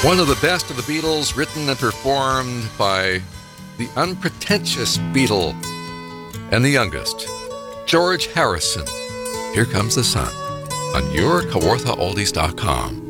One of the best of the Beatles, written and performed by the unpretentious Beatle and the youngest, George Harrison. Here Comes the Sun on your KawarthaOldies.com.